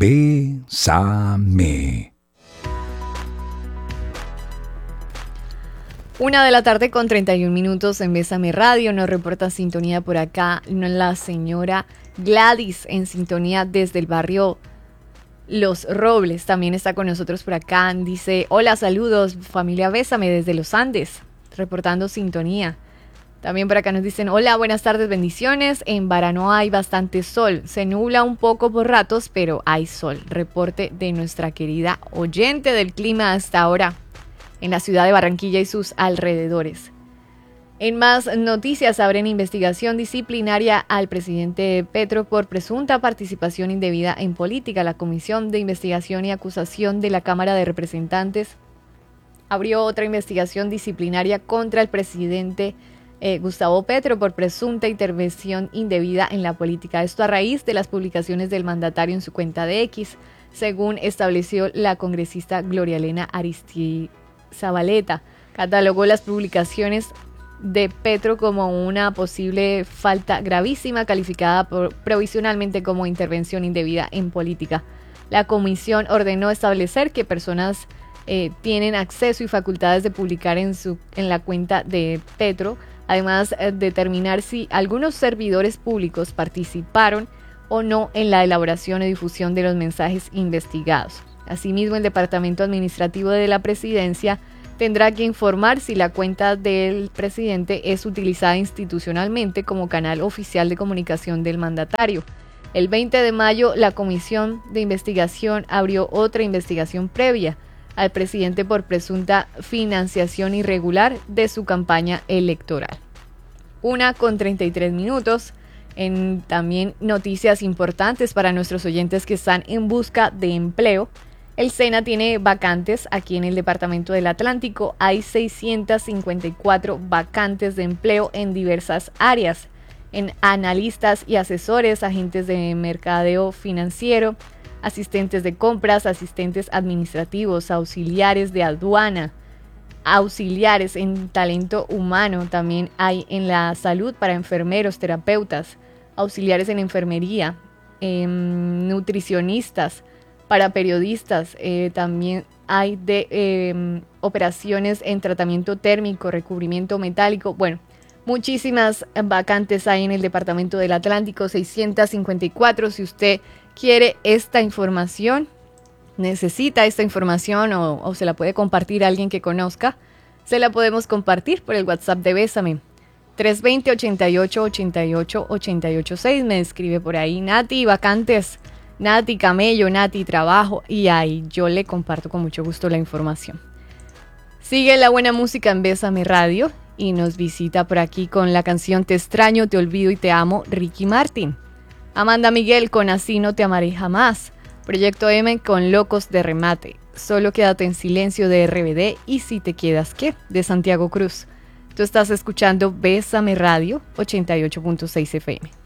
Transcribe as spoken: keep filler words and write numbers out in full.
Bésame. Una de la tarde con treinta y un minutos en Bésame Radio. Nos reporta sintonía por acá la señora Gladys, en sintonía desde el barrio Los Robles. También está con nosotros por acá. Dice: hola, saludos, familia Bésame desde los Andes, reportando sintonía. También por acá nos dicen: hola, buenas tardes, bendiciones. En Baranoa hay bastante sol. Se nubla un poco por ratos, pero hay sol. Reporte de nuestra querida oyente del clima hasta ahora en la ciudad de Barranquilla y sus alrededores. En más noticias, abren investigación disciplinaria al presidente Petro por presunta participación indebida en política. La Comisión de Investigación y Acusación de la Cámara de Representantes abrió otra investigación disciplinaria contra el presidente eh, Gustavo Petro por presunta intervención indebida en la política. Esto a raíz de las publicaciones del mandatario en su cuenta de X, según estableció la congresista Gloria Elena Aristizábaleta. Catalogó las publicaciones de Petro como una posible falta gravísima, calificada por, provisionalmente como intervención indebida en política. La comisión ordenó establecer que personas eh, tienen acceso y facultades de publicar en, su, en la cuenta de Petro. Además, eh, determinar si algunos servidores públicos participaron o no en la elaboración y difusión de los mensajes investigados. Asimismo, el Departamento Administrativo de la Presidencia tendrá que informar si la cuenta del presidente es utilizada institucionalmente como canal oficial de comunicación del mandatario. El veinte de mayo, la Comisión de Investigación abrió otra investigación previa al presidente por presunta financiación irregular de su campaña electoral. Una con treinta y tres minutos. En también noticias importantes para nuestros oyentes que están en busca de empleo. El SENA tiene vacantes aquí en el Departamento del Atlántico. Hay seiscientas cincuenta y cuatro vacantes de empleo en diversas áreas, en analistas y asesores, agentes de mercadeo financiero, asistentes de compras, asistentes administrativos, auxiliares de aduana, auxiliares en talento humano. También hay en la salud para enfermeros, terapeutas, auxiliares en enfermería, eh, nutricionistas, para periodistas. Eh, también hay de eh, operaciones en tratamiento térmico, recubrimiento metálico. Bueno, muchísimas vacantes hay en el Departamento del Atlántico, seiscientas cincuenta y cuatro. Si usted quiere esta información, necesita esta información o, o se la puede compartir a alguien que conozca, se la podemos compartir por el WhatsApp de Bésame. tres dos cero, ochenta y ocho, ochenta y ocho, ochenta y ocho seis. Me escribe por ahí: Nati, vacantes. Nati, camello, Nati, trabajo, y ahí yo le comparto con mucho gusto la información. Sigue la buena música en Bésame Radio y nos visita por aquí con la canción Te extraño, te olvido y te amo, Ricky Martin. Amanda Miguel con Así no te amaré jamás. Proyecto M con Locos de Remate. Solo quédate en silencio de R B D y Si te quedas, ¿qué? De Santiago Cruz. Tú estás escuchando Bésame Radio ochenta y ocho punto seis F M.